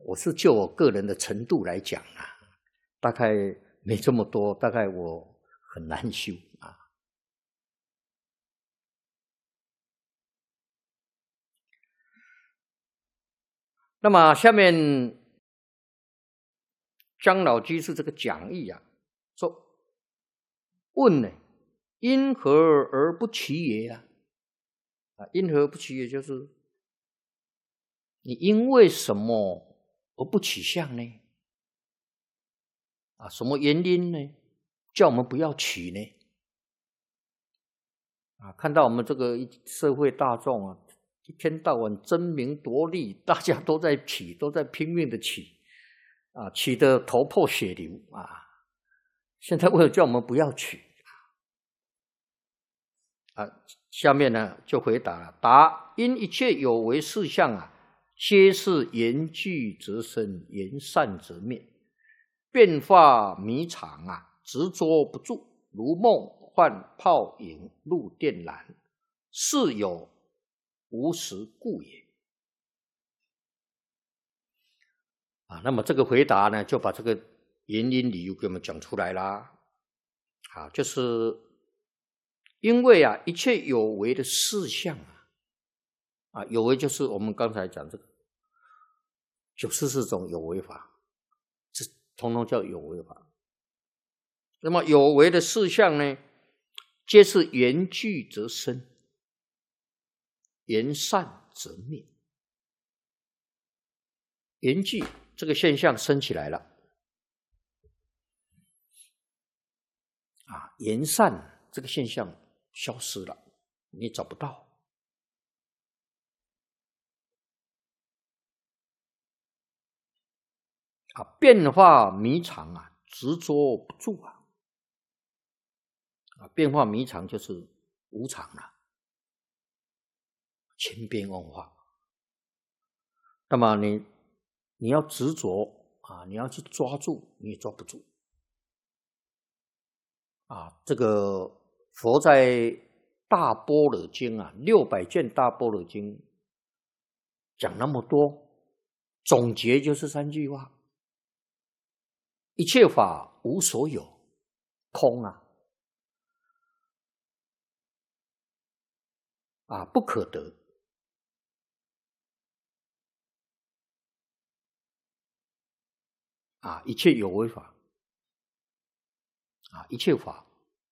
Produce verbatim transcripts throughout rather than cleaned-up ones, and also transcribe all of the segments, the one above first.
我是就我个人的程度来讲啊，大概没这么多，大概我很难修啊。那么下面姜老居士这个讲义啊，说问呢，因何而不齐也啊？啊，因何不齐也就是你因为什么而不起相呢？啊，什么原因呢？叫我们不要起呢？啊，看到我们这个社会大众啊，一天到晚争名夺利，大家都在起，都在拼命的起，啊，起得头破血流啊！现在为了叫我们不要起，啊，下面呢就回答了：答因一切有为事项啊，皆是言聚则生，言散则灭，变化迷常啊，执着不住，如梦幻泡影露电燃，是有无实故也。啊，那么这个回答呢，就把这个原因理由给我们讲出来啦。啊，就是因为啊，一切有为的事项啊，啊，有为就是我们刚才讲这个九十四种有为法，这统统叫有为法。那么有为的事项呢，皆是言聚则生，言散则灭。言聚这个现象升起来了，啊，言散这个现象消失了，你找不到。啊，变化迷常啊，执着不住啊。啊，变化迷常就是无常了，千变万化。那么你你要执着啊，你要去抓住，你也抓不住。啊，这个佛在《大般若经》啊，六百卷《大般若经》讲那么多，总结就是三句话：一切法无所有，空啊，啊，不可得。啊，一切有为法，啊，一切法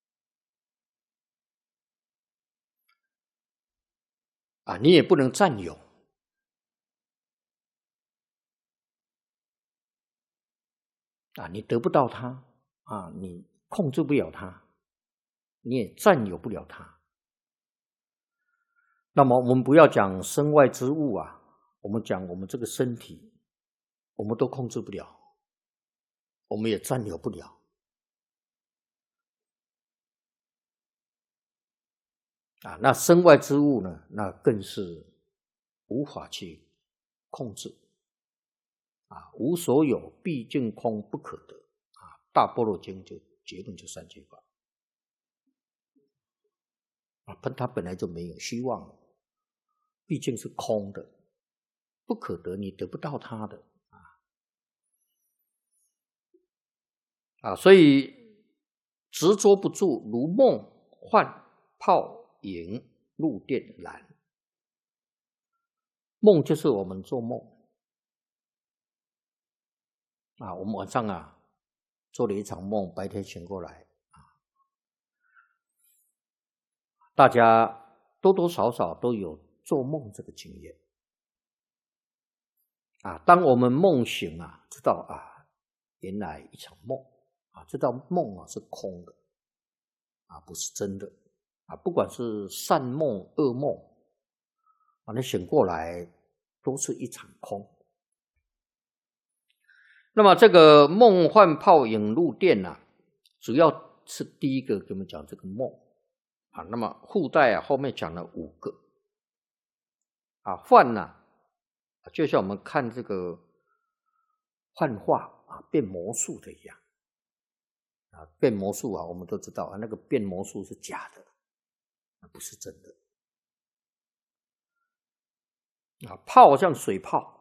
啊，你也不能占有。啊，你得不到它啊，你控制不了它，你也占有不了它。那么我们不要讲身外之物啊，我们讲我们这个身体，我们都控制不了，我们也占有不了。啊，那身外之物呢，那更是无法去控制。啊，无所有，毕竟空，不可得。啊，大般若经就结论就三句话。啊，它本来就没有希望，毕竟是空的，不可得，你得不到它的。啊，啊，所以执着不住，如梦幻泡影露电燃。梦就是我们做梦。啊，我们晚上啊做了一场梦，白天醒过来啊，大家多多少少都有做梦这个经验啊。当我们梦醒啊，知道啊，原来一场梦啊，知道梦啊是空的啊，不是真的啊。不管是善梦、噩梦啊，你醒过来都是一场空。那么这个梦幻泡影露电啊，主要是第一个给我们讲这个梦啊。那么附带啊后面讲了五个啊。幻呢、啊，就像我们看这个幻化啊，变魔术的一样啊。变魔术啊，我们都知道啊，那个变魔术是假的，不是真的啊。泡像水泡